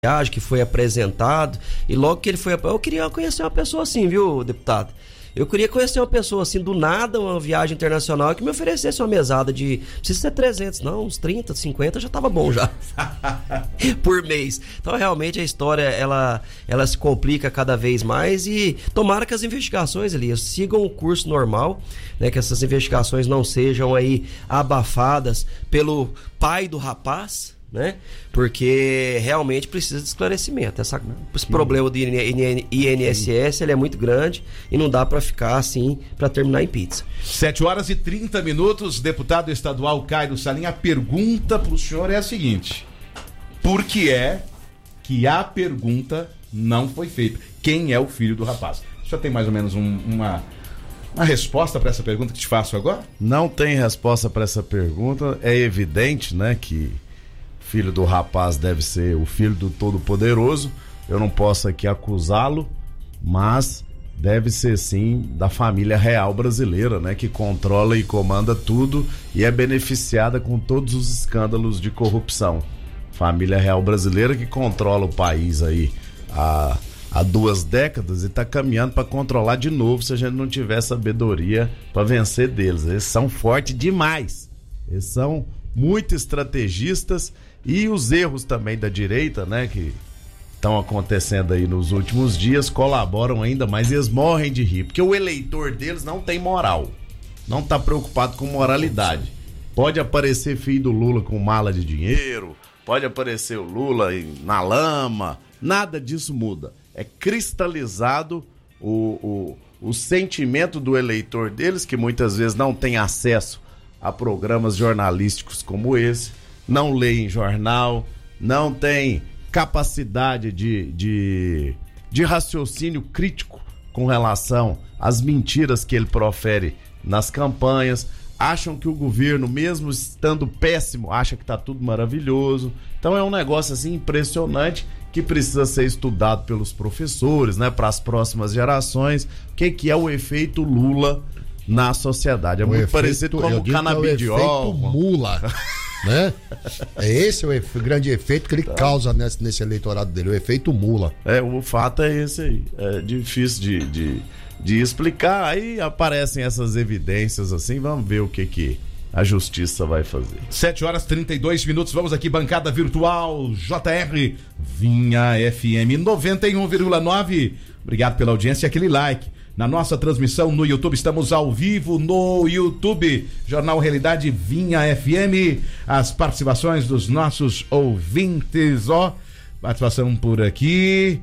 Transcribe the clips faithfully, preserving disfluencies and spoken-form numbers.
viagem que foi apresentado, e logo que ele foi, eu queria conhecer uma pessoa assim, viu, deputado? Eu queria conhecer uma pessoa assim, do nada, uma viagem internacional, que me oferecesse uma mesada de, não precisa ser trezentos, não, uns trinta, cinquenta já tava bom já, por mês. Então realmente a história, ela, ela se complica cada vez mais, e tomara que as investigações, Elias, sigam o curso normal, né, que essas investigações não sejam aí abafadas pelo pai do rapaz, né? Porque realmente precisa de esclarecimento. Essa, esse problema do I N S S ele é muito grande e não dá para ficar assim para terminar em pizza. sete horas e trinta minutos, deputado estadual Cairo Salim. A pergunta para o senhor é a seguinte: por que é que a pergunta não foi feita? Quem é o filho do rapaz? O senhor tem mais ou menos um, uma, uma resposta para essa pergunta que te faço agora? Não tem resposta para essa pergunta. É evidente, né, que filho do rapaz deve ser o filho do Todo-Poderoso. Eu não posso aqui acusá-lo, mas deve ser sim da família real brasileira, né, que controla e comanda tudo e é beneficiada com todos os escândalos de corrupção. Família real brasileira que controla o país aí há, há duas décadas e está caminhando para controlar de novo se a gente não tiver sabedoria para vencer deles. Eles são fortes demais. Eles são muito estrategistas. E os erros também da direita, né, que estão acontecendo aí nos últimos dias, colaboram ainda mais, e eles morrem de rir, porque o eleitor deles não tem moral, não está preocupado com moralidade. Pode aparecer filho do Lula com mala de dinheiro, pode aparecer o Lula na lama, nada disso muda. É cristalizado o, o, o sentimento do eleitor deles, que muitas vezes não tem acesso a programas jornalísticos como esse, não leem jornal, não tem capacidade de, de, de raciocínio crítico com relação às mentiras que ele profere nas campanhas, acham que o governo, mesmo estando péssimo, acha que está tudo maravilhoso. Então é um negócio assim impressionante que precisa ser estudado pelos professores, né, para as próximas gerações, o que, que é o efeito Lula na sociedade. É o muito efeito, parecido com o canabidiol. É o efeito mula. Né? É esse o efe, grande efeito que ele tá. causa nesse, nesse eleitorado dele, o efeito mula. É, o fato é esse aí. É difícil de, de, de explicar. Aí aparecem essas evidências assim, vamos ver o que que a justiça vai fazer. sete horas e trinta e dois minutos, vamos aqui, bancada virtual J R Vinha F M noventa e um vírgula nove. Obrigado pela audiência e aquele like. Na nossa transmissão no YouTube, estamos ao vivo no YouTube, Jornal Realidade Vinha F M, as participações dos nossos ouvintes, ó, participação por aqui,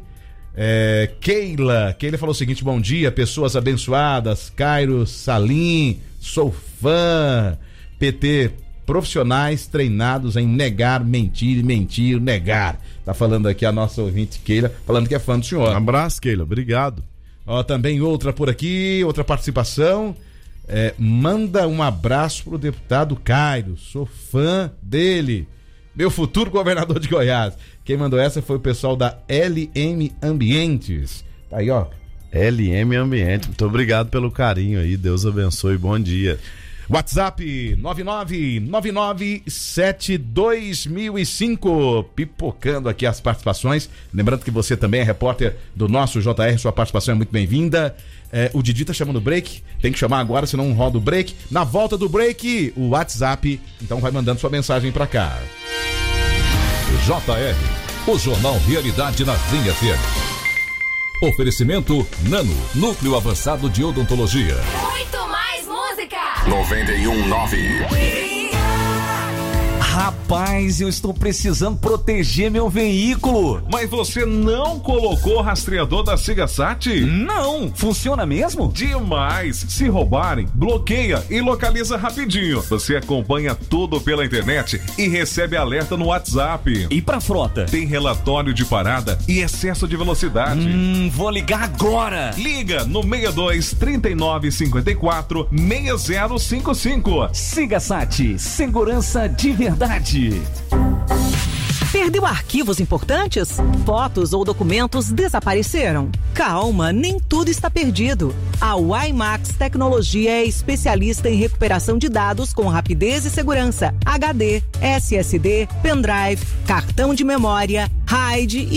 é, Keila, Keila falou o seguinte: bom dia, pessoas abençoadas, Cairo Salim, sou fã, P T, profissionais treinados em negar, mentir, mentir, negar, tá falando aqui a nossa ouvinte Keila, falando que é fã do senhor. Um abraço, Keila, obrigado. Ó, também outra por aqui, outra participação. É, manda um abraço pro deputado Cairo, sou fã dele, meu futuro governador de Goiás. Quem mandou essa foi o pessoal da L M Ambientes. Tá aí, ó. L M Ambiente, muito obrigado pelo carinho aí, Deus abençoe, bom dia. WhatsApp nove nove nove nove sete dois mil e cinco, pipocando aqui as participações, lembrando que você também é repórter do nosso J R, sua participação é muito bem-vinda. É, o Didi tá chamando o break, tem que chamar agora, senão não roda o break. Na volta do break, o WhatsApp, então vai mandando sua mensagem pra cá. J R, o Jornal Realidade na Vinha F M. Oferecimento Nano, Núcleo Avançado de Odontologia. Muito mais música. noventa e um nove. Rapaz, eu estou precisando proteger meu veículo. Mas você não colocou o rastreador da Sigasat? Não, funciona mesmo? Demais! Se roubarem, bloqueia e localiza rapidinho. Você acompanha tudo pela internet e recebe alerta no WhatsApp. E pra frota? Tem relatório de parada e excesso de velocidade. Hum, vou ligar agora. Liga no seis dois, trinta e nove, cinquenta e quatro, seis zero cinco cinco. Sigasat, segurança de verdade. Perdeu arquivos importantes? Fotos ou documentos desapareceram? Calma, nem tudo está perdido. A WiMax Tecnologia é especialista em recuperação de dados com rapidez e segurança. H D, S S D, pendrive, cartão de memória, RAID e